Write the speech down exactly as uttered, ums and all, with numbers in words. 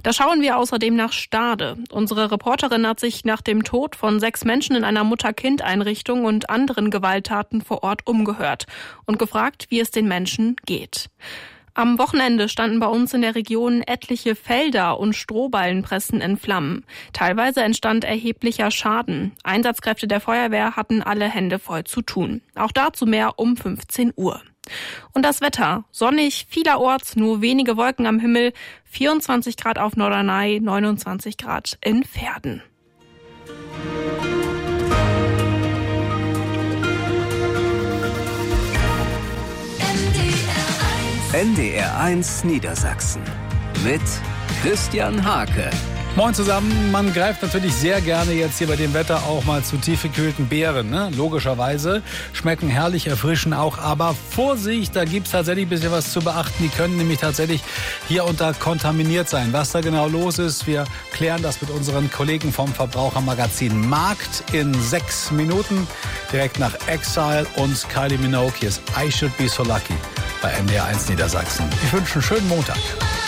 Da schauen wir außerdem nach Stade. Unsere Reporterin hat sich nach dem Tod von sechs Menschen in einer Mutter-Kind-Einrichtung und anderen Gewalttaten vor Ort umgehört und gefragt, wie es den Menschen geht. Am Wochenende standen bei uns in der Region etliche Felder und Strohballenpressen in Flammen. Teilweise entstand erheblicher Schaden. Einsatzkräfte der Feuerwehr hatten alle Hände voll zu tun. Auch dazu mehr um fünfzehn Uhr. Und das Wetter. Sonnig, vielerorts, nur wenige Wolken am Himmel. vierundzwanzig Grad auf Norderney, neunundzwanzig Grad in Verden. N D R eins Niedersachsen mit Christian Hake. Moin zusammen, man greift natürlich sehr gerne jetzt hier bei dem Wetter auch mal zu tief gekühlten Beeren, ne? Logischerweise, schmecken herrlich, erfrischen auch, aber Vorsicht, da gibt's tatsächlich ein bisschen was zu beachten, die können nämlich tatsächlich hier unter kontaminiert sein. Was da genau los ist, wir klären das mit unseren Kollegen vom Verbrauchermagazin Markt in sechs Minuten, direkt nach Exile und Kylie Minogue. Hier ist I Should Be So Lucky bei N D R eins Niedersachsen. Ich wünsche einen schönen Montag.